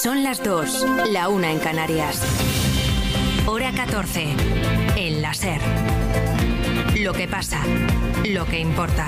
Son las 2, la 1 en Canarias. Hora 14, en la SER. Lo que pasa, lo que importa.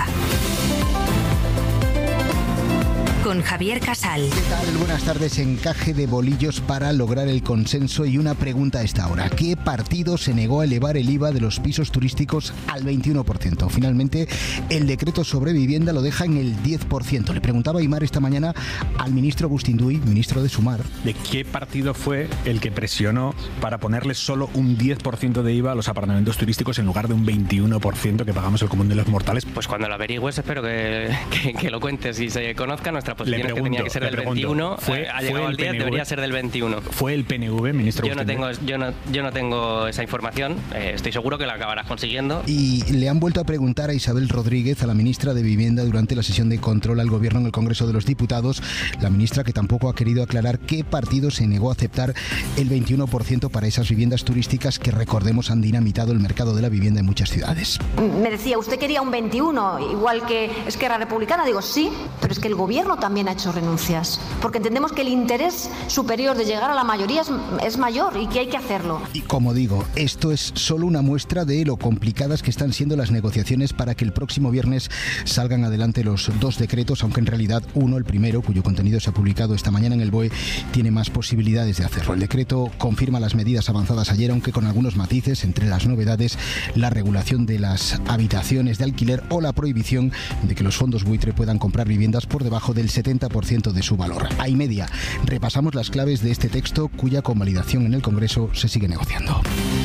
Con Javier Casal. ¿Qué tal? Buenas tardes. Encaje de bolillos para lograr el consenso y una pregunta a esta hora. ¿Qué partido se negó a elevar el IVA de los pisos turísticos al 21%? Finalmente, el decreto sobre vivienda lo deja en el 10%. Le preguntaba Aimar esta mañana al ministro Agustín Duy, ministro de Sumar. ¿De qué partido fue el que presionó para ponerle solo un 10% de IVA a los apartamentos turísticos en lugar de un 21% que pagamos el común de los mortales? Pues cuando lo averigües espero que lo cuentes y se conozca nuestra posición, que tenía que ser del 21, ha llegado al 10, debería ser del 21. ¿Fue el PNV, ministro? Yo no tengo esa información, estoy seguro que la acabarás consiguiendo. Y le han vuelto a preguntar a Isabel Rodríguez, a la ministra de Vivienda, durante la sesión de control al gobierno en el Congreso de los Diputados, la ministra que tampoco ha querido aclarar qué partido se negó a aceptar el 21% para esas viviendas turísticas que, recordemos, han dinamitado el mercado de la vivienda en muchas ciudades. Me decía, usted quería un 21, igual que Esquerra Republicana. Digo, sí, pero es que el gobierno también ha hecho renuncias, porque entendemos que el interés superior de llegar a la mayoría es mayor y que hay que hacerlo. Y como digo, esto es solo una muestra de lo complicadas que están siendo las negociaciones para que el próximo viernes salgan adelante los dos decretos, aunque en realidad uno, el primero, cuyo contenido se ha publicado esta mañana en el BOE, tiene más posibilidades de hacerlo. El decreto confirma las medidas avanzadas ayer, aunque con algunos matices, entre las novedades la regulación de las habitaciones de alquiler o la prohibición de que los fondos buitre puedan comprar viviendas por debajo del 70% de su valor. A y media repasamos las claves de este texto, cuya convalidación en el Congreso se sigue negociando.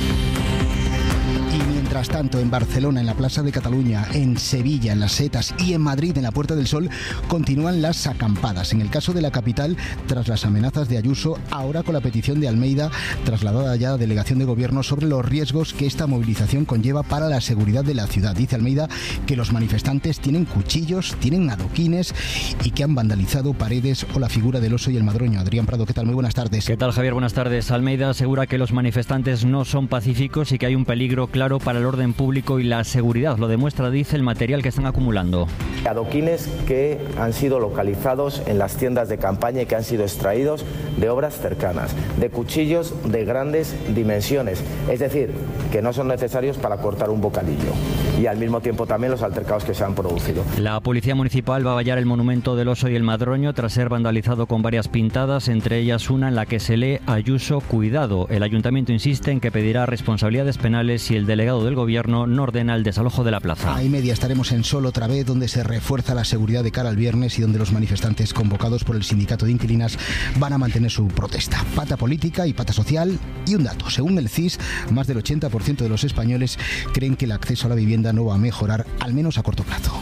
Mientras tanto, en Barcelona, en la Plaza de Cataluña, en Sevilla, en las Setas y en Madrid, en la Puerta del Sol, continúan las acampadas. En el caso de la capital, tras las amenazas de Ayuso, ahora con la petición de Almeida, trasladada ya a delegación de gobierno, sobre los riesgos que esta movilización conlleva para la seguridad de la ciudad. Dice Almeida que los manifestantes tienen cuchillos, tienen adoquines y que han vandalizado paredes o la figura del oso y el madroño. Adrián Prado, ¿qué tal? Muy buenas tardes. ¿Qué tal, Javier? Buenas tardes. Almeida asegura que los manifestantes no son pacíficos y que hay un peligro claro para el orden público y la seguridad. Lo demuestra, dice, el material que están acumulando. Adoquines que han sido localizados en las tiendas de campaña y que han sido extraídos de obras cercanas, de cuchillos de grandes dimensiones, es decir, que no son necesarios para cortar un bocadillo, y al mismo tiempo también los altercados que se han producido. La Policía Municipal va a vallar el monumento del oso y el madroño tras ser vandalizado con varias pintadas, entre ellas una en la que se lee Ayuso, cuidado. El Ayuntamiento insiste en que pedirá responsabilidades penales si el delegado del Gobierno no ordena el desalojo de la plaza. A y media estaremos en Sol otra vez, donde se refuerza la seguridad de cara al viernes y donde los manifestantes convocados por el sindicato de inquilinas van a mantener su protesta. Pata política y pata social. Y un dato, según el CIS, más del 80% de los españoles creen que el acceso a la vivienda no va a mejorar, al menos a corto plazo.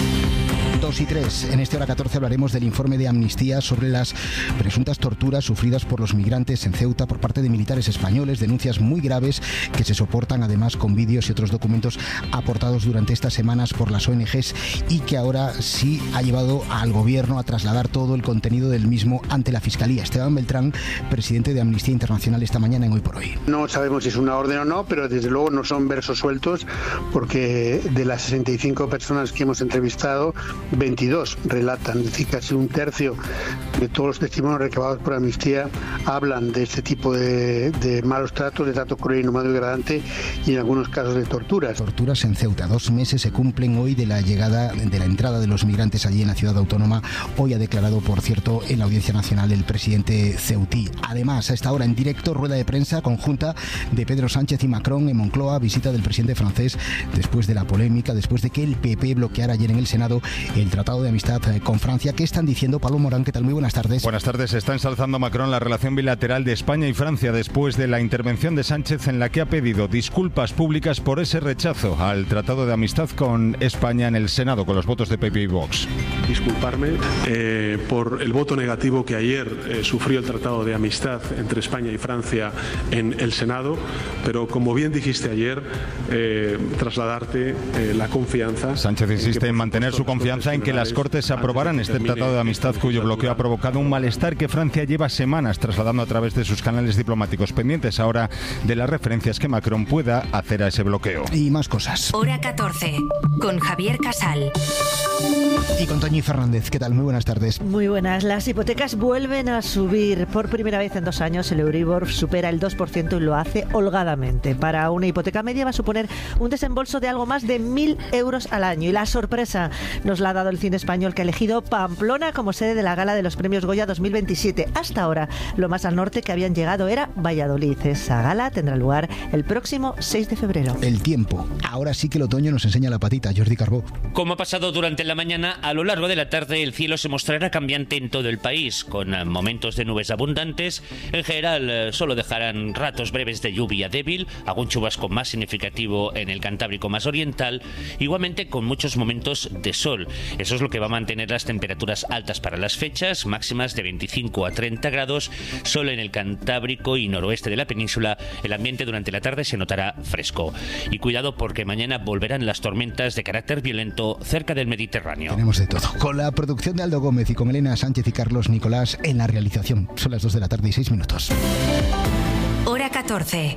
2 y 3. En este Hora 14 hablaremos del informe de Amnistía sobre las presuntas torturas sufridas por los migrantes en Ceuta por parte de militares españoles, denuncias muy graves que se soportan además con vídeos y otros documentos aportados durante estas semanas por las ONGs y que ahora sí ha llevado al gobierno a trasladar todo el contenido del mismo ante la Fiscalía. Esteban Beltrán, presidente de Amnistía Internacional, esta mañana en Hoy por Hoy. No sabemos si es una orden o no, pero desde luego no son versos sueltos, porque de las 65 personas que hemos entrevistado, 22 relatan, es decir, casi un tercio de todos los testimonios recabados por Amnistía hablan de este tipo de malos tratos, de trato cruel, inhumano y degradante, y en algunos casos de torturas. Torturas en Ceuta. 2 meses se cumplen hoy de la entrada de los migrantes allí en la ciudad autónoma. Hoy ha declarado, por cierto, en la Audiencia Nacional el presidente ceutí. Además, a esta hora en directo, rueda de prensa conjunta de Pedro Sánchez y Macron en Moncloa, visita del presidente francés después de la polémica, después de que el PP bloqueara ayer en el Senado el Tratado de Amistad con Francia. ¿Qué están diciendo? Pablo Morán, ¿qué tal? Muy buenas tardes. Buenas tardes. Está ensalzando Macron la relación bilateral de España y Francia después de la intervención de Sánchez, en la que ha pedido disculpas públicas por ese rechazo al Tratado de Amistad con España en el Senado, con los votos de PP y Vox. Disculparme por el voto negativo que ayer sufrió el Tratado de Amistad entre España y Francia en el Senado, pero como bien dijiste ayer, trasladarte la confianza. Sánchez insiste en mantener su confianza en que las Cortes aprobaran este tratado de amistad cuyo bloqueo ha provocado un malestar que Francia lleva semanas trasladando a través de sus canales diplomáticos, pendientes ahora de las referencias que Macron pueda hacer a ese bloqueo. Y más cosas. Hora 14, con Javier Casal. Y con Toñi Fernández. ¿Qué tal? Muy buenas tardes. Muy buenas. Las hipotecas vuelven a subir. Por primera vez en 2 años el Euribor supera el 2% y lo hace holgadamente. Para una hipoteca media va a suponer un desembolso de algo más de 1.000 euros al año. Y la sorpresa nos la ha dado el cine español, que ha elegido Pamplona como sede de la gala de los premios Goya 2027. Hasta ahora, lo más al norte que habían llegado era Valladolid. Esa gala tendrá lugar el próximo 6 de febrero. El tiempo. Ahora sí que el otoño nos enseña la patita. Jordi Carbó. Como ha pasado durante la mañana, a lo largo de la tarde el cielo se mostrará cambiante en todo el país, con momentos de nubes abundantes. En general, solo dejarán ratos breves de lluvia débil, algún chubasco más significativo en el Cantábrico más oriental, igualmente con muchos momentos de sol. Eso es lo que va a mantener las temperaturas altas para las fechas, máximas de 25 a 30 grados. Solo en el Cantábrico y noroeste de la península el ambiente durante la tarde se notará fresco. Y cuidado, porque mañana volverán las tormentas de carácter violento cerca del Mediterráneo. Tenemos de todo. Con la producción de Aldo Gómez y con Elena Sánchez y Carlos Nicolás en la realización. Son las 2 de la tarde y 6 minutos. Hora 14.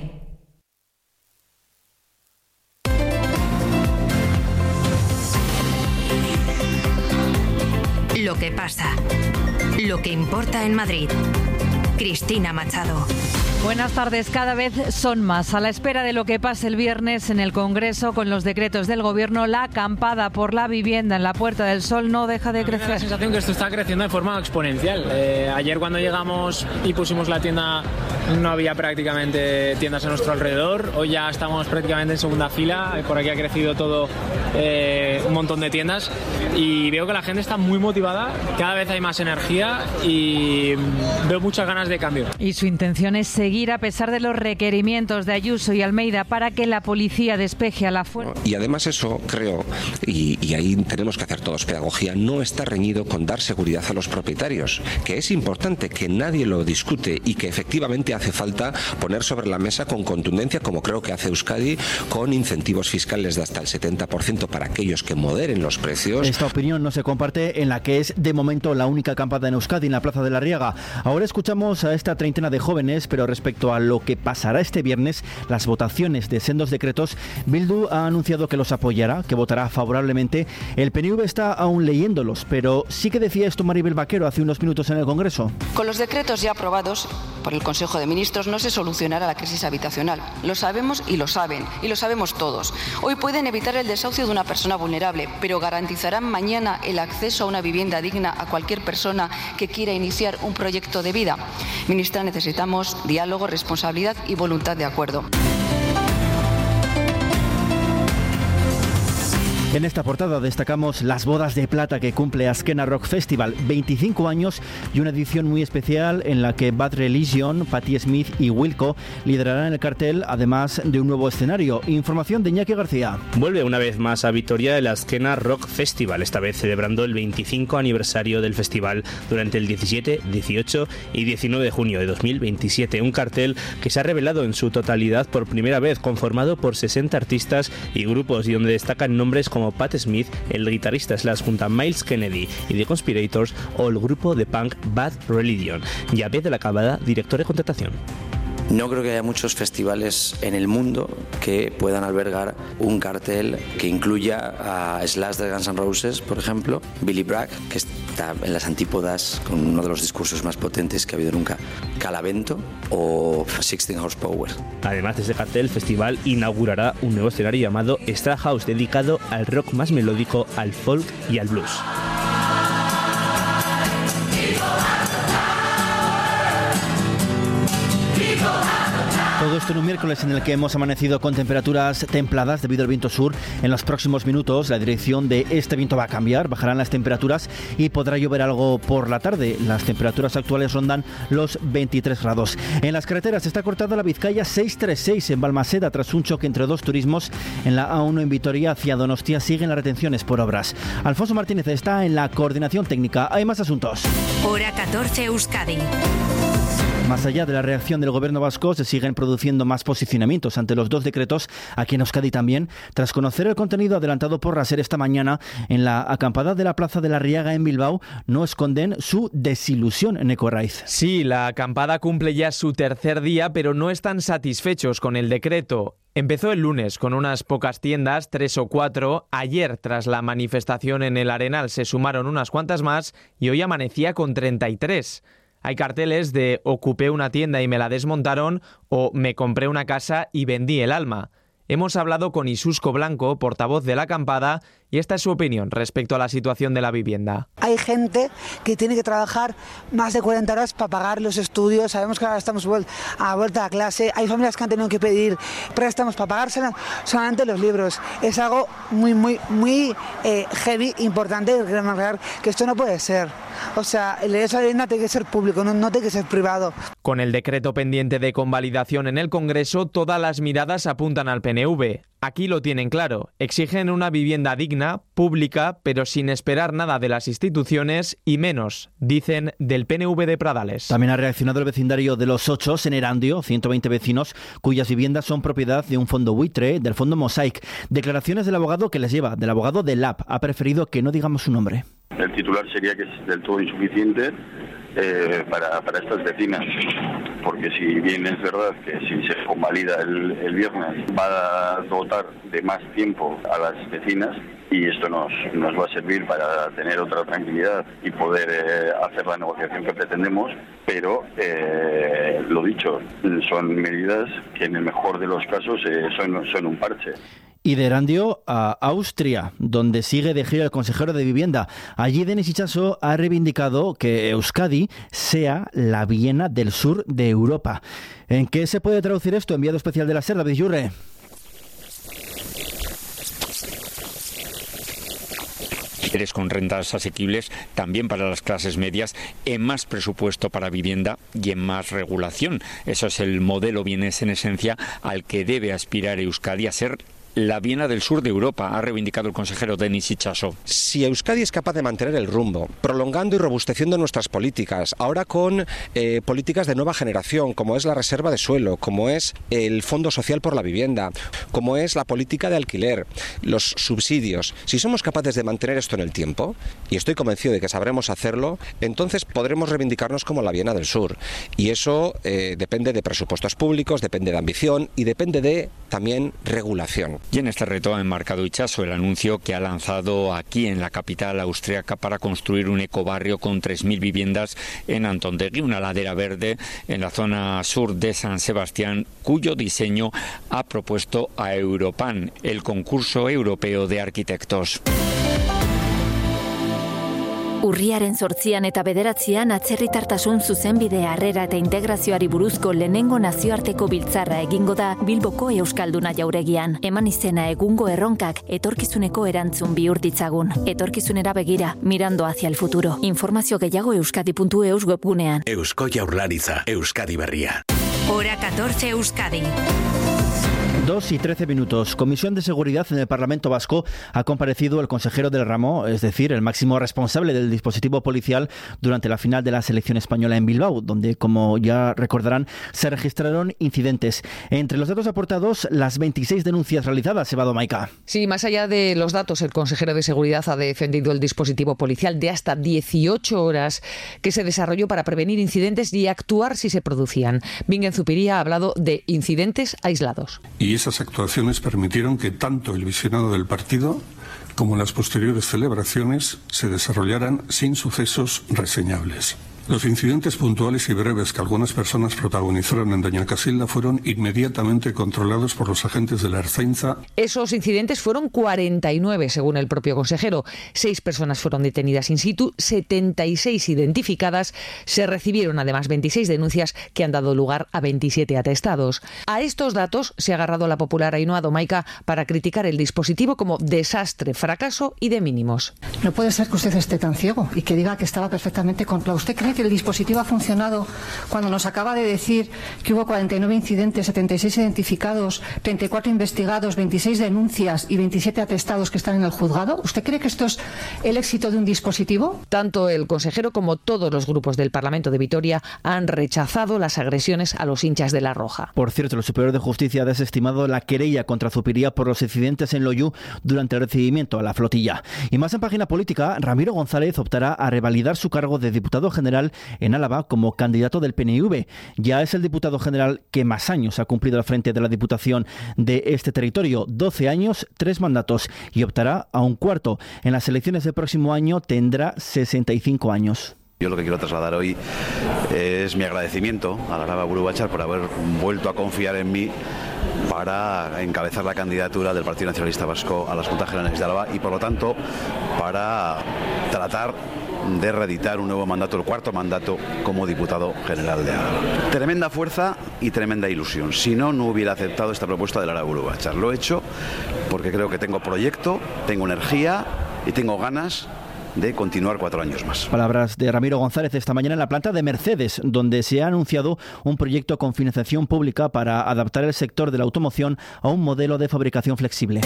Lo que pasa. Lo que importa en Madrid. Cristina Machado. Buenas tardes. Cada vez son más. A la espera de lo que pase el viernes en el Congreso con los decretos del Gobierno, la acampada por la vivienda en la Puerta del Sol no deja de crecer. Me da la sensación que esto está creciendo de forma exponencial. Ayer cuando llegamos y pusimos la tienda no había prácticamente tiendas a nuestro alrededor. Hoy ya estamos prácticamente en segunda fila. Por aquí ha crecido todo, un montón de tiendas. Y veo que la gente está muy motivada. Cada vez hay más energía y veo muchas ganas de cambio. Y su intención es seguir a pesar de los requerimientos de Ayuso y Almeida para que la policía despeje a la fuerza. Y además eso, creo, y ahí tenemos que hacer todos pedagogía, no está reñido con dar seguridad a los propietarios, que es importante, que nadie lo discute y que efectivamente hace falta poner sobre la mesa con contundencia, como creo que hace Euskadi, con incentivos fiscales de hasta el 70% para aquellos que moderen los precios. Esta opinión no se comparte en la que es de momento la única acampada en Euskadi, en la Plaza de la Riaga. Ahora escuchamos a esta treintena de jóvenes, pero respecto a lo que pasará este viernes, las votaciones de sendos decretos, Bildu ha anunciado que los apoyará, que votará favorablemente. El PNV está aún leyéndolos, pero sí que decía esto Maribel Vaquero hace unos minutos en el Congreso. Con los decretos ya aprobados por el Consejo de Ministros no se solucionará la crisis habitacional. Lo sabemos y lo saben, y lo sabemos todos. Hoy pueden evitar el desahucio de una persona vulnerable, pero garantizarán mañana el acceso a una vivienda digna a cualquier persona que quiera iniciar un proyecto de vida. Ministra, necesitamos diálogo, responsabilidad y voluntad de acuerdo. En esta portada destacamos las bodas de plata que cumple Azkena Rock Festival, 25 años y una edición muy especial en la que Bad Religion, Patti Smith y Wilco liderarán el cartel, además de un nuevo escenario. Información de Iñaki García. Vuelve una vez más a Vitoria el Azkena Rock Festival, esta vez celebrando el 25 aniversario del festival durante el 17, 18 y 19 de junio de 2027. Un cartel que se ha revelado en su totalidad por primera vez, conformado por 60 artistas y grupos, y donde destacan nombres como Pat Smith, el guitarrista slash junta Miles Kennedy y The Conspirators, o el grupo de punk Bad Religion. Javier de la Cabada, director de contratación. No creo que haya muchos festivales en el mundo que puedan albergar un cartel que incluya a Slash de Guns N' Roses, por ejemplo, Billy Bragg, que está en las antípodas con uno de los discursos más potentes que ha habido nunca, Calavento, o 16 Horsepower. Además de ese cartel, el festival inaugurará un nuevo escenario llamado Star House, dedicado al rock más melódico, al folk y al blues. Todo esto en un miércoles en el que hemos amanecido con temperaturas templadas debido al viento sur. En los próximos minutos la dirección de este viento va a cambiar, bajarán las temperaturas y podrá llover algo por la tarde. Las temperaturas actuales rondan los 23 grados. En las carreteras está cortada la Vizcaya 636 en Balmaseda tras un choque entre dos turismos. En la A1 en Vitoria hacia Donostia siguen las retenciones por obras. Alfonso Martínez está en la coordinación técnica. Hay más asuntos. Hora 14 Euskadi. Más allá de la reacción del gobierno vasco, se siguen produciendo más posicionamientos ante los dos decretos, aquí en Euskadi también, tras conocer el contenido adelantado por la SER esta mañana en la acampada de la Plaza de la Riaga en Bilbao. No esconden su desilusión, Neko Raiz. Sí, la acampada cumple ya su tercer día, pero no están satisfechos con el decreto. Empezó el lunes con unas pocas tiendas, 3 o 4. Ayer, tras la manifestación en el Arenal, se sumaron unas cuantas más y hoy amanecía con 33. Hay carteles de ocupé una tienda y me la desmontaron o me compré una casa y vendí el alma. Hemos hablado con Isusco Blanco, portavoz de la acampada, y esta es su opinión respecto a la situación de la vivienda. Hay gente que tiene que trabajar más de 40 horas para pagar los estudios. Sabemos que ahora estamos a vuelta a clase. Hay familias que han tenido que pedir préstamos para pagarse solamente los libros. Es algo muy heavy, importante remarcar que esto no puede ser. O sea, el derecho a la vivienda tiene que ser público, no tiene que ser privado. Con el decreto pendiente de convalidación en el Congreso, todas las miradas apuntan al PNV. Aquí lo tienen claro, exigen una vivienda digna, pública, pero sin esperar nada de las instituciones y menos, dicen, del PNV de Pradales. También ha reaccionado el vecindario de Los Ochos en Erandio, 120 vecinos cuyas viviendas son propiedad de un fondo buitre, del fondo Mosaic. Declaraciones del abogado que les lleva, del abogado de LAB. Ha preferido que no digamos su nombre. El titular sería que es del todo insuficiente para estas vecinas, porque si bien es verdad que si se convalida el viernes va a dotar de más tiempo a las vecinas y esto nos va a servir para tener otra tranquilidad y poder hacer la negociación que pretendemos, pero lo dicho, son medidas que en el mejor de los casos son un parche. Y de Erandio a Austria, donde sigue de gira el consejero de Vivienda. Allí Denis Itxaso ha reivindicado que Euskadi sea la Viena del sur de Europa. ¿En qué se puede traducir esto? Enviado especial de la SER, David Yurre. Con rentas asequibles también para las clases medias, en más presupuesto para vivienda y en más regulación. Eso es el modelo vienes en esencia al que debe aspirar Euskadi a ser la Viena del sur de Europa, ha reivindicado el consejero Denis Itxaso. Si Euskadi es capaz de mantener el rumbo, prolongando y robusteciendo nuestras políticas, ahora con políticas de nueva generación, como es la reserva de suelo, como es el Fondo Social por la Vivienda, como es la política de alquiler, los subsidios, si somos capaces de mantener esto en el tiempo, y estoy convencido de que sabremos hacerlo, entonces podremos reivindicarnos como la Viena del sur. Y eso depende de presupuestos públicos, depende de ambición y depende de también regulación. Y en este reto ha enmarcado Itxaso el anuncio que ha lanzado aquí en la capital austriaca para construir un ecobarrio con 3.000 viviendas en Antondegui, una ladera verde en la zona sur de San Sebastián, cuyo diseño ha propuesto a Europan, el concurso europeo de arquitectos. Urriaren 8 eta 9 atzerritartasun zuzenbide harrera eta integrazioari buruzko lehenengo nazioarteko biltzarra egingo da Bilboko Euskalduna jauregian. Eman izena egungo erronkak etorkizuneko erantzun bihur ditzagun. Etorkizunera begira, mirando hacia el futuro. Informazio gehiago euskadi.eus webgunean. Eusko Jaurlaritza, Euskadi Berria. Hora 14 Euskadi. 2:13. Comisión de Seguridad en el Parlamento Vasco. Ha comparecido el consejero del ramo, es decir, el máximo responsable del dispositivo policial durante la final de la selección española en Bilbao, donde, como ya recordarán, se registraron incidentes. Entre los datos aportados, las 26 denuncias realizadas, Evado Maica. Sí, más allá de los datos, el consejero de Seguridad ha defendido el dispositivo policial de hasta 18 horas que se desarrolló para prevenir incidentes y actuar si se producían. Bingen Zupiria ha hablado de incidentes aislados. Y esas actuaciones permitieron que tanto el visionado del partido como las posteriores celebraciones se desarrollaran sin sucesos reseñables. Los incidentes puntuales y breves que algunas personas protagonizaron en Doña Casilda fueron inmediatamente controlados por los agentes de la Ertzaintza. Esos incidentes fueron 49, según el propio consejero. 6 personas fueron detenidas in situ, 76 identificadas. Se recibieron además 26 denuncias que han dado lugar a 27 atestados. A estos datos se ha agarrado la popular Ainhoa Domaica para criticar el dispositivo como desastre, fracaso y de mínimos. No puede ser que usted esté tan ciego y que diga que estaba perfectamente controlado. ¿Usted cree que el dispositivo ha funcionado cuando nos acaba de decir que hubo 49 incidentes, 76 identificados, 34 investigados, 26 denuncias y 27 atestados que están en el juzgado? ¿Usted cree que esto es el éxito de un dispositivo? Tanto el consejero como todos los grupos del Parlamento de Vitoria han rechazado las agresiones a los hinchas de La Roja. Por cierto, el Superior de Justicia ha desestimado la querella contra Zupiria por los incidentes en Loiu durante el recibimiento a la flotilla. Y más en página política, Ramiro González optará a revalidar su cargo de diputado general en Álava como candidato del PNV. Ya es el diputado general que más años ha cumplido al frente de la Diputación de este territorio, 12 años, 3 mandatos, y optará a un cuarto. En las elecciones del próximo año tendrá 65 años. Yo lo que quiero trasladar hoy es mi agradecimiento a la Araba Buru Batzar por haber vuelto a confiar en mí para encabezar la candidatura del Partido Nacionalista Vasco a las Juntas Generales de Álava y por lo tanto para tratar de reeditar un nuevo mandato, el cuarto mandato como diputado general de Álava. Tremenda fuerza y tremenda ilusión. Si no, no hubiera aceptado esta propuesta de la Araba Buru Batzar. Lo he hecho porque creo que tengo proyecto, tengo energía y tengo ganas de continuar 4 años más. Palabras de Ramiro González esta mañana en la planta de Mercedes, donde se ha anunciado un proyecto con financiación pública para adaptar el sector de la automoción a un modelo de fabricación flexible.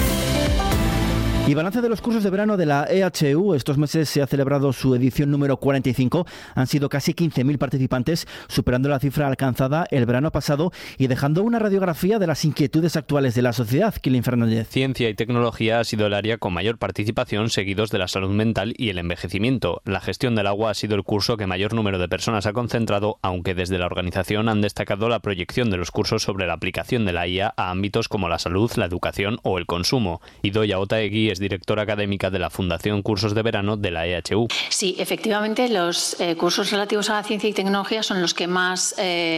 Y balance de los cursos de verano de la EHU. Estos meses se ha celebrado su edición número 45. Han sido casi 15.000 participantes, superando la cifra alcanzada el verano pasado y dejando una radiografía de las inquietudes actuales de la sociedad. Kilian Fernández. Ciencia y tecnología ha sido el área con mayor participación, seguidos de la salud mental y el envejecimiento. La gestión del agua ha sido el curso que mayor número de personas ha concentrado, aunque desde la organización han destacado la proyección de los cursos sobre la aplicación de la IA a ámbitos como la salud, la educación o el consumo. Idoia Otaegui es directora académica de la Fundación Cursos de Verano de la EHU. Sí, efectivamente, los cursos relativos a la ciencia y tecnología son los que más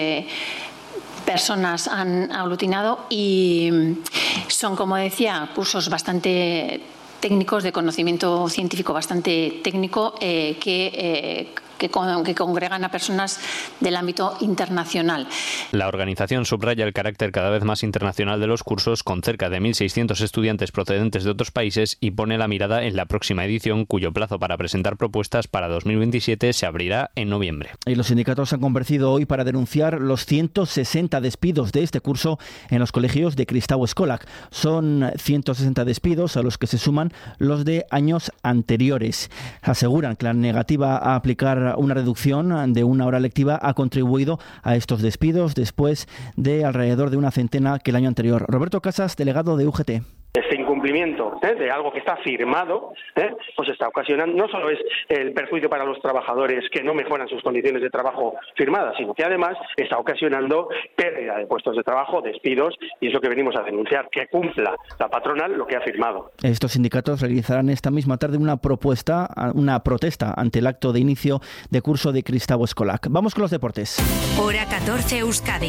personas han aglutinado y son, como decía, cursos bastante técnicos, de conocimiento científico bastante técnico, que congregan a personas del ámbito internacional. La organización subraya el carácter cada vez más internacional de los cursos, con cerca de 1.600 estudiantes procedentes de otros países, y pone la mirada en la próxima edición, cuyo plazo para presentar propuestas para 2027 se abrirá en noviembre. Y los sindicatos han comparecido hoy para denunciar los 160 despidos de este curso en los colegios de Kristau Eskolak. Son 160 despidos a los que se suman los de años anteriores. Aseguran que la negativa a aplicar una reducción de una hora lectiva ha contribuido a estos despidos, después de alrededor de una centena que el año anterior. Roberto Casas, delegado de UGT. Este incumplimiento de algo que está firmado, pues está ocasionando, no solo es el perjuicio para los trabajadores que no mejoran sus condiciones de trabajo firmadas, sino que además está ocasionando pérdida de puestos de trabajo, despidos, y es lo que venimos a denunciar, que cumpla la patronal lo que ha firmado. Estos sindicatos realizarán esta misma tarde una protesta ante el acto de inicio de curso de Kristau Eskolak. Vamos con los deportes. Hora 14 Euskadi.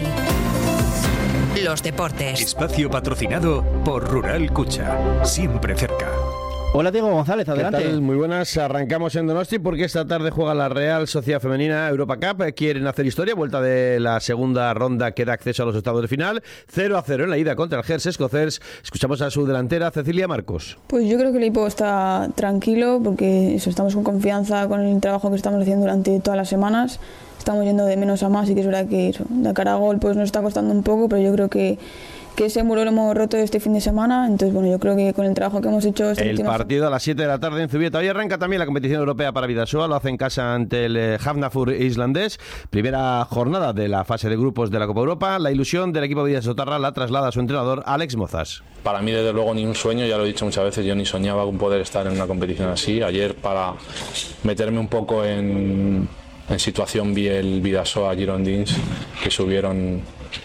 Los deportes. Espacio patrocinado por Rural Cucha. Siempre cerca. Hola Diego González, adelante. ¿Qué tal? Muy buenas, arrancamos en Donosti porque esta tarde juega la Real Sociedad Femenina Europa Cup, quieren hacer historia, vuelta de la segunda ronda que da acceso a los octavos de final, 0-0 en la ida contra el Gers Escocers. Escuchamos a su delantera Cecilia Marcos. Pues yo creo que el equipo está tranquilo porque estamos con confianza con el trabajo que estamos haciendo durante todas las semanas. Estamos yendo de menos a más y que es verdad que de cara a gol pues nos está costando un poco, pero yo creo que ese muro lo hemos roto este fin de semana, entonces bueno, yo creo que con el trabajo que hemos hecho... El partido a las 7 de la tarde en Zubieta. Hoy arranca también la competición europea para Bidasoa, lo hace en casa ante el Hafnarfjord islandés, primera jornada de la fase de grupos de la Copa Europa. La ilusión del equipo Bidasotarra la traslada a su entrenador Alex Mozas. Para mí desde luego ni un sueño, ya lo he dicho muchas veces, yo ni soñaba con poder estar en una competición así. Ayer, para meterme un poco en situación, vi el Bidasoa Girondins que subieron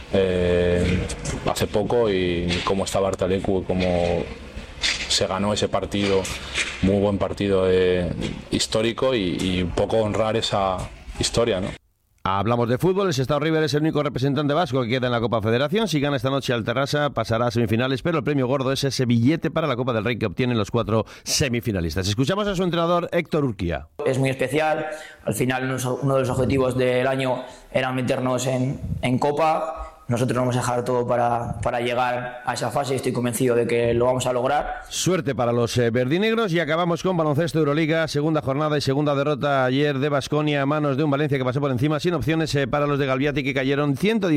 hace poco y cómo estaba Artalecu, cómo se ganó ese partido, muy buen partido histórico y un poco honrar esa historia, ¿no? Hablamos de fútbol. El Sestao River es el único representante vasco que queda en la Copa Federación. Si gana esta noche al Terrassa pasará a semifinales, pero el premio gordo es ese billete para la Copa del Rey que obtienen los 4 semifinalistas. Escuchamos a su entrenador Héctor Urquía. Es muy especial. Al final uno de los objetivos del año era meternos en Copa. nosotros vamos a dejar todo para llegar a esa fase y estoy convencido de que lo vamos a lograr. Suerte para los verdinegros y acabamos con baloncesto Euroliga, segunda jornada y segunda derrota ayer de Baskonia a manos de un Valencia que pasó por encima sin opciones para los de Galbiati, que cayeron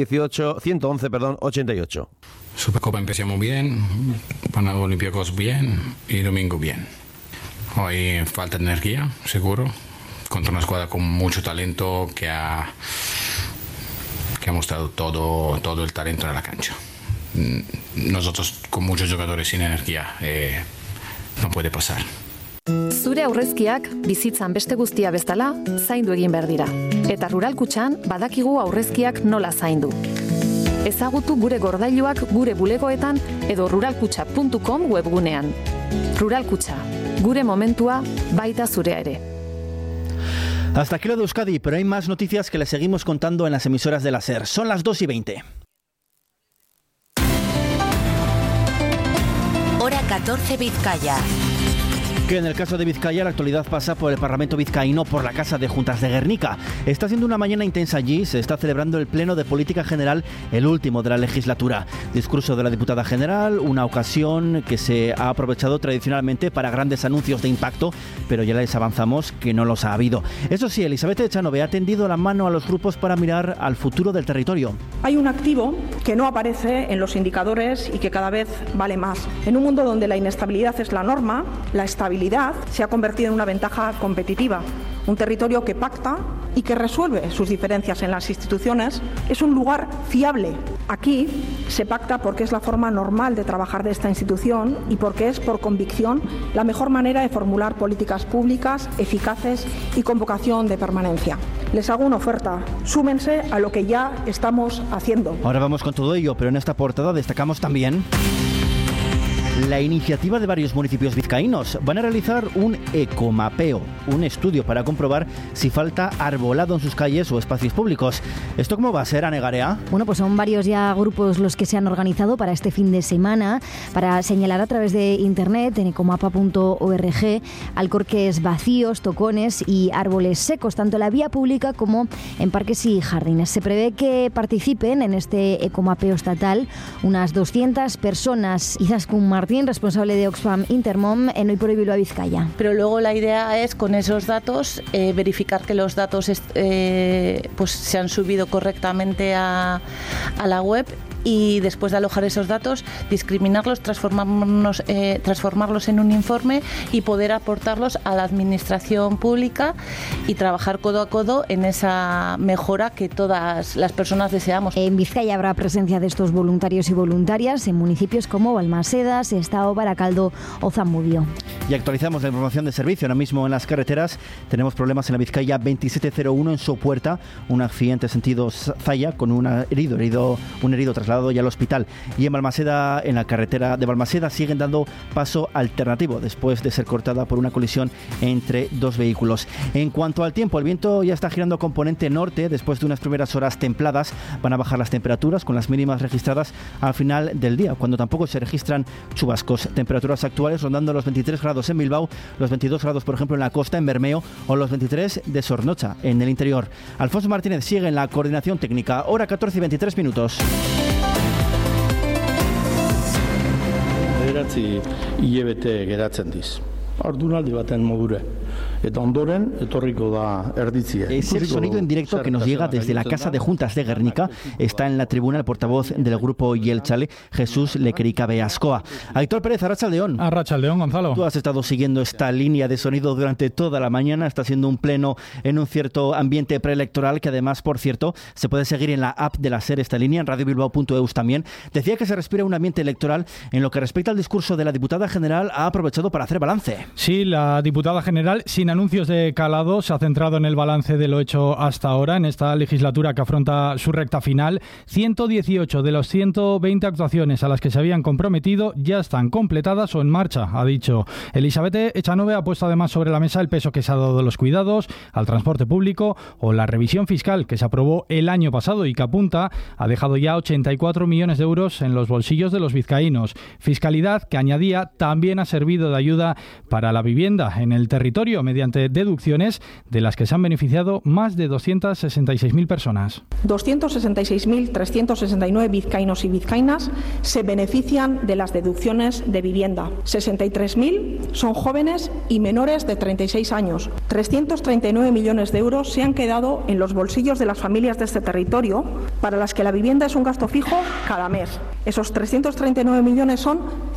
111-88. Supercopa empezamos bien, Olympiacos bien y domingo bien. Hoy falta energía, seguro, contra una escuadra con mucho talento que ha mostrado todo el talento en la cancha. Nosotros con muchos jugadores sin energía no puede pasar. Zure aurrezkiak bizitzan beste guztia bezala zaindu egin behar dira. Eta Rural Kutxan badakigu aurrezkiak nola zaindu. Ezagutu gure gordailuak gure bulegoetan edo ruralkutxa.com webgunean. Rural Kutxa, gure momentua baita zurea ere. Hasta aquí lo de Euskadi, pero hay más noticias que les seguimos contando en las emisoras de la SER. Son las 2:20. Hora 14 Vizcaya. Que en el caso de Vizcaya la actualidad pasa por el Parlamento vizcaíno, por la Casa de Juntas de Guernica. Está siendo una mañana intensa allí, se está celebrando el Pleno de Política General, el último de la legislatura. Discurso de la diputada general, una ocasión que se ha aprovechado tradicionalmente para grandes anuncios de impacto, pero ya les avanzamos que no los ha habido. Eso sí, Elisabeth Echanove ha tendido la mano a los grupos para mirar al futuro del territorio. Hay un activo que no aparece en los indicadores y que cada vez vale más. En un mundo donde la inestabilidad es la norma, la estabilidad se ha convertido en una ventaja competitiva. Un territorio que pacta y que resuelve sus diferencias en las instituciones es un lugar fiable. Aquí se pacta porque es la forma normal de trabajar de esta institución y porque es, por convicción, la mejor manera de formular políticas públicas eficaces y con vocación de permanencia. Les hago una oferta, súmense a lo que ya estamos haciendo. Ahora vamos con todo ello, pero en esta portada destacamos también la iniciativa de varios municipios vizcaínos. Van a realizar un ecomapeo, un estudio para comprobar si falta arbolado en sus calles o espacios públicos. ¿Esto cómo va a ser, Ane Garea? Bueno, pues son varios ya grupos los que se han organizado para este fin de semana, para señalar a través de internet, en ecomapa.org, alcorques vacíos, tocones y árboles secos, tanto en la vía pública como en parques y jardines. Se prevé que participen en este ecomapeo estatal unas 200 personas. Izaskun Martín, responsable de Oxfam Intermom en Hoy por Hoy Bilbao Vizcaya. Pero luego la idea es, con esos datos, verificar que los datos pues se han subido correctamente a la web, y después de alojar esos datos, discriminarlos, transformarlos en un informe y poder aportarlos a la administración pública y trabajar codo a codo en esa mejora que todas las personas deseamos. En Vizcaya habrá presencia de estos voluntarios y voluntarias en municipios como Balmaseda, Sestao, Baracaldo o Zamudio. Y actualizamos la información de servicio. Ahora mismo en las carreteras tenemos problemas en la Vizcaya 2701 en Sopuerta, un accidente sentido Zaya con un herido trasladado ya al hospital. Y en Balmaseda, en la carretera de Balmaseda, siguen dando paso alternativo después de ser cortada por una colisión entre dos vehículos. En cuanto al tiempo, el viento ya está girando componente norte. Después de unas primeras horas templadas, van a bajar las temperaturas con las mínimas registradas al final del día, cuando tampoco se registran chubascos. Temperaturas actuales rondando los 23 grados en Bilbao, los 22 grados por ejemplo en la costa, en Bermeo, o los 23 de Zornotza en el interior. Alfonso Martínez sigue en la coordinación técnica. Hora 14 y 23 minutos. Hilabete geratzen diz. Ordunaldi baten modura. Eta ondoren etorriko da erditzia. Es el sonido en directo que nos llega desde la Casa de Juntas de Guernica. Está en la tribuna el portavoz del grupo Yelchale, Jesús Lequerica Beascoa. Aitor Pérez, Arratsaldeón. Arratsaldeón, Gonzalo. Tú has estado siguiendo esta línea de sonido durante toda la mañana. Está siendo un pleno en un cierto ambiente preelectoral, que además, por cierto, se puede seguir en la app de la SER, esta línea, en radiobilbao.eus también. Decía que se respira un ambiente electoral. En lo que respecta al discurso de la diputada general, ha aprovechado para hacer balance. Sí, la diputada general, sin anuncios de calado, se ha centrado en el balance de lo hecho hasta ahora en esta legislatura que afronta su recta final. 118 de los 120 actuaciones a las que se habían comprometido ya están completadas o en marcha, ha dicho. Elisabeth Echanove ha puesto además sobre la mesa el peso que se ha dado a los cuidados, al transporte público o la revisión fiscal que se aprobó el año pasado y que apunta ha dejado ya 84 millones de euros en los bolsillos de los vizcaínos. Fiscalidad que, añadía, también ha servido de ayuda para la vivienda en el territorio mediante mediante deducciones de las que se han beneficiado más de 266.000 personas. 266.369 vizcaínos y vizcaínas se benefician de las deducciones de vivienda. 63.000 son jóvenes y menores de 36 años. 339 millones de euros se han quedado en los bolsillos de las familias de este territorio, para las que la vivienda es un gasto fijo cada mes. Esos 339 millones son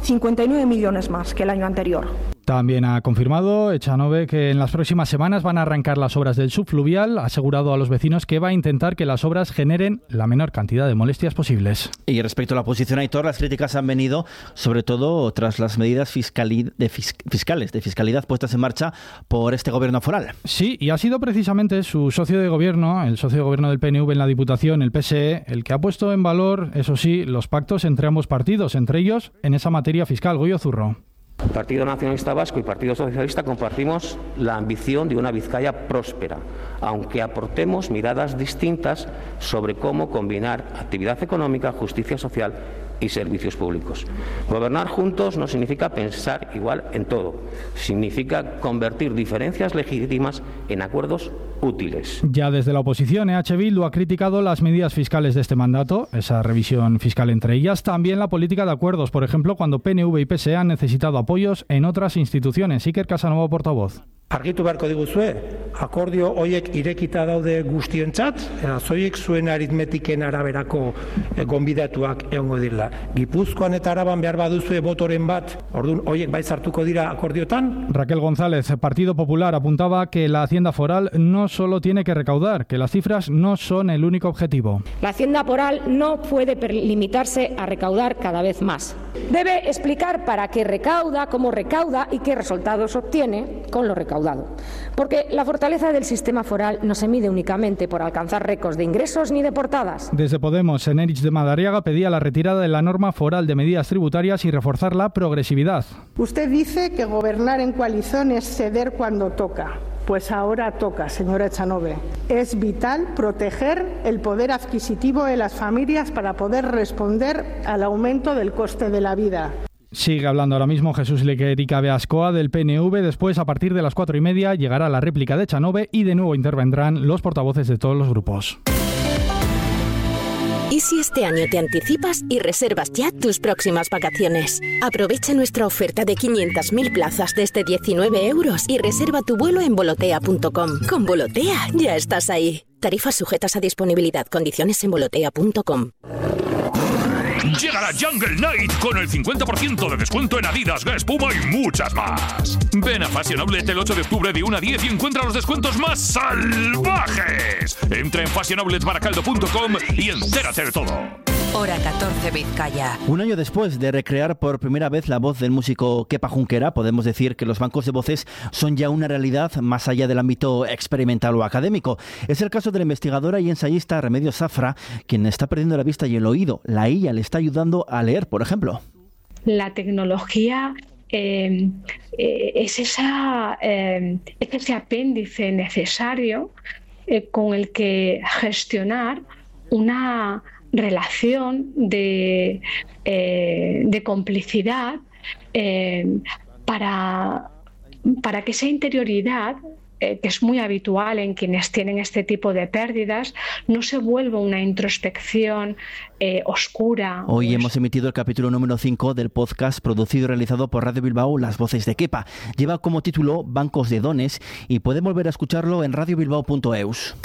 59 millones más que el año anterior. También ha confirmado Echanove que en las próximas semanas van a arrancar las obras del subfluvial. Ha asegurado a los vecinos que va a intentar que las obras generen la menor cantidad de molestias posibles. Y respecto a la posición, Aitor, las críticas han venido sobre todo tras las medidas de fiscalidad puestas en marcha por este gobierno foral. Sí, y ha sido precisamente su socio de gobierno, el socio de gobierno del PNV en la Diputación, el PSE, el que ha puesto en valor, eso sí, los pactos entre ambos partidos, entre ellos en esa materia fiscal. Goyo Zurro. Partido Nacionalista Vasco y Partido Socialista compartimos la ambición de una Vizcaya próspera, aunque aportemos miradas distintas sobre cómo combinar actividad económica, justicia social y servicios públicos. Gobernar juntos no significa pensar igual en todo, significa convertir diferencias legítimas en acuerdos útiles. Ya desde la oposición, EH Bildu ha criticado las medidas fiscales de este mandato, esa revisión fiscal entre ellas, también la política de acuerdos, por ejemplo, cuando PNV y PSE han necesitado apoyos en otras instituciones. Iker Casanova, portavoz. Argitu beharko diguzue, akordio horiek irekita daude guztientzat, zoiek zuen aritmetiken araberako gonbidatuak egongo dira. Gipuzkoan eta Araban behar baduzue botoren bat, orduan horiek bai sartuko dira akordiotan. Raquel González, Partido Popular, apuntaba que la Hacienda Foral no solo tiene que recaudar, que las cifras no son el único objetivo. La Hacienda Foral no puede limitarse a recaudar cada vez más. Debe explicar para qué recauda, cómo recauda y qué resultados obtiene con lo recaudado. Porque la fortaleza del sistema foral no se mide únicamente por alcanzar récords de ingresos ni de portadas. Desde Podemos, Enerich de Madariaga pedía la retirada de la norma foral de medidas tributarias y reforzar la progresividad. Usted dice que gobernar en coalición es ceder cuando toca. Pues ahora toca, señora Echanove. Es vital proteger el poder adquisitivo de las familias para poder responder al aumento del coste de la vida. Sigue hablando ahora mismo Jesús Lequerica Beascoa del PNV. Después, a partir de las 4:30, llegará la réplica de Echanove y de nuevo intervendrán los portavoces de todos los grupos. ¿Y si este año te anticipas y reservas ya tus próximas vacaciones? Aprovecha nuestra oferta de 500.000 plazas desde 19 euros y reserva tu vuelo en volotea.com. Con Volotea ya estás ahí. Tarifas sujetas a disponibilidad. Condiciones en volotea.com. Llegará Jungle Night con el 50% de descuento en Adidas, Guess, Puma y muchas más. Ven a Fashion Outlet el 8 de octubre de 1 a 10 y encuentra los descuentos más salvajes. Entra en fashionoutletbaracaldo.com y entérate de todo. Hora 14, Vizcaya. Un año después de recrear por primera vez la voz del músico Kepa Junquera, podemos decir que los bancos de voces son ya una realidad más allá del ámbito experimental o académico. Es el caso de la investigadora y ensayista Remedios Zafra, quien está perdiendo la vista y el oído. La IA le está ayudando a leer, por ejemplo. La tecnología es ese apéndice necesario con el que gestionar una relación de complicidad para que esa interioridad, que es muy habitual en quienes tienen este tipo de pérdidas, no se vuelva una introspección oscura. Hoy hemos emitido el capítulo número 5 del podcast producido y realizado por Radio Bilbao, Las Voces de Kepa. Lleva como título Bancos de Dones y pueden volver a escucharlo en radiobilbao.eus.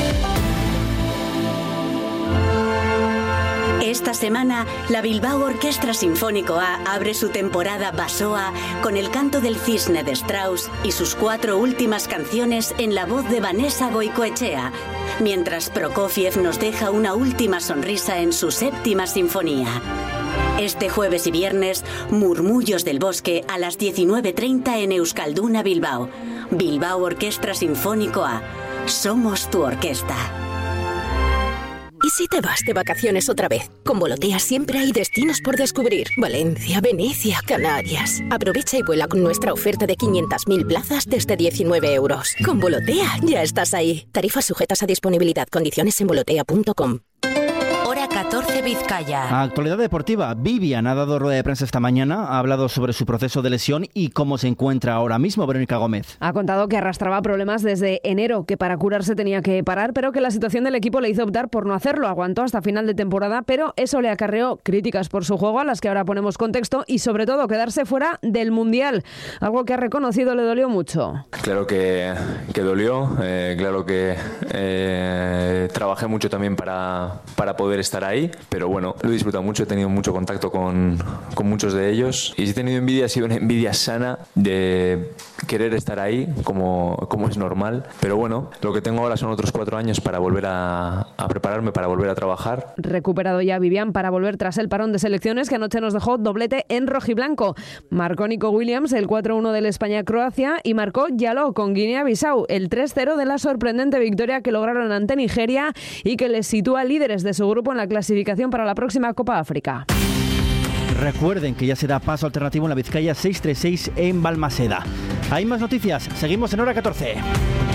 Esta semana, la Bilbao Orquestra Sinfónico A abre su temporada Basoa con el canto del cisne de Strauss y sus 4 últimas canciones en la voz de Vanessa Goicoechea, mientras Prokofiev nos deja una última sonrisa en su 7ª sinfonía. Este jueves y viernes, Murmullos del Bosque a las 19:30 en Euskalduna, Bilbao. Bilbao Orquestra Sinfónico A. Somos tu orquesta. ¿Y si te vas de vacaciones otra vez? Con Volotea siempre hay destinos por descubrir. Valencia, Venecia, Canarias. Aprovecha y vuela con nuestra oferta de 500.000 plazas desde 19 euros. Con Volotea ya estás ahí. Tarifas sujetas a disponibilidad. Condiciones en volotea.com. Hora 14 Vizcaya. Actualidad deportiva. Vivian ha dado rueda de prensa esta mañana, ha hablado sobre su proceso de lesión y cómo se encuentra ahora mismo. Verónica Gómez. Ha contado que arrastraba problemas desde enero, que para curarse tenía que parar, pero que la situación del equipo le hizo optar por no hacerlo. Aguantó hasta final de temporada, pero eso le acarreó críticas por su juego, a las que ahora ponemos contexto, y sobre todo quedarse fuera del Mundial. Algo que ha reconocido le dolió mucho. Claro que dolió, claro que trabajé mucho también para poder estar ahí, pero bueno, lo he disfrutado mucho, he tenido mucho contacto con muchos de ellos, y si he tenido envidia, ha sido una envidia sana de querer estar ahí, como es normal, pero bueno, lo que tengo ahora son otros 4 años para volver a prepararme, para volver a trabajar. Recuperado ya Vivian para volver tras el parón de selecciones, que anoche nos dejó doblete en rojiblanco. Marcó Nico Williams el 4-1 del España-Croacia y marcó Yaló con Guinea-Bissau el 3-0 de la sorprendente victoria que lograron ante Nigeria y que les sitúa líderes de su grupo en la clasificación para la próxima Copa África. Recuerden que ya se da paso alternativo en la Vizcaya 636 en Balmaseda. Hay más noticias, seguimos en Hora 14.